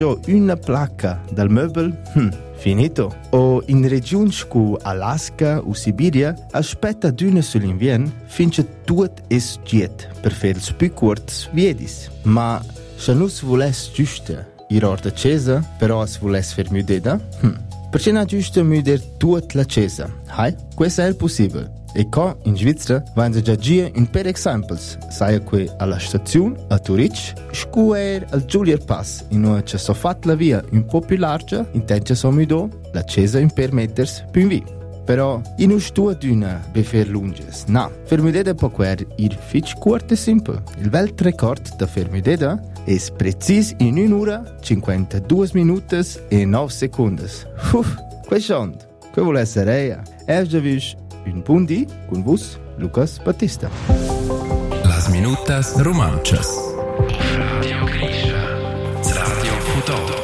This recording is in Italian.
una placca dal meuble, finito. O in regioni come Alaska o Siberia aspetta d'una sull'invierno finché tutto è giet per fare il più corto viedis. Ma se non si volesse giusto ir or da cesa, però si volesse fare mudeda, perché non è giusto mudere tutta la cesa? Questo è possibile. E qua in Svizzera vanno già gire un per esempio, sai qui alla stazione a Zurich, scuola al Giulier Pass, in cui ci sono fatta la via un po' più larga, intende so mudo la cesa un per mettersi più in via. Però in non sto d'una per fare lunges, no. Fermudeda può quer ir fitch corto e semplice. Il Weltrekord da fermudeda è preciso in 1 ora, 52 minuti e 9 secondi. Questo vuole essere è già visto. Un buon dì con vos, Lucas Battista. Las minutas romanchas.